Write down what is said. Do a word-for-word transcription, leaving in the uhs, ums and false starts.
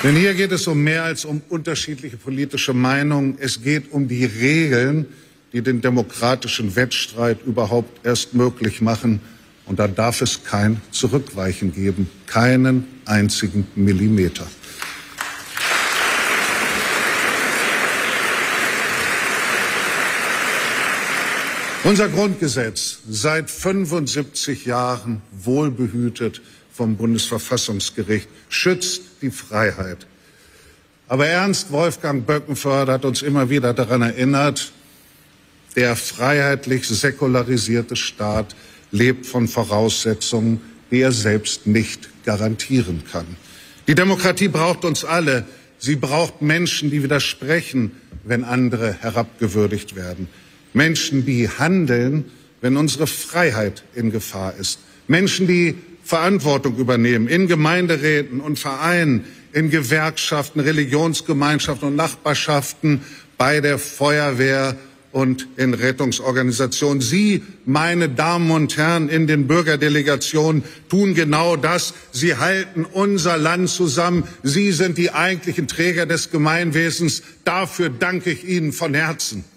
Denn hier geht es um mehr als um unterschiedliche politische Meinungen. Es geht um die Regeln, die den demokratischen Wettstreit überhaupt erst möglich machen. Und da darf es kein Zurückweichen geben, keinen einzigen Millimeter. Unser Grundgesetz, seit fünfundsiebzig Jahren wohlbehütet vom Bundesverfassungsgericht, schützt die Freiheit. Aber Ernst Wolfgang Böckenförde hat uns immer wieder daran erinnert, der freiheitlich säkularisierte Staat lebt von Voraussetzungen, die er selbst nicht garantieren kann. Die Demokratie braucht uns alle. Sie braucht Menschen, die widersprechen, wenn andere herabgewürdigt werden. Menschen, die handeln, wenn unsere Freiheit in Gefahr ist. Menschen, die Verantwortung übernehmen in Gemeinderäten und Vereinen, in Gewerkschaften, Religionsgemeinschaften und Nachbarschaften, bei der Feuerwehr und in Rettungsorganisationen. Sie, meine Damen und Herren, in den Bürgerdelegationen tun genau das. Sie halten unser Land zusammen. Sie sind die eigentlichen Träger des Gemeinwesens. Dafür danke ich Ihnen von Herzen.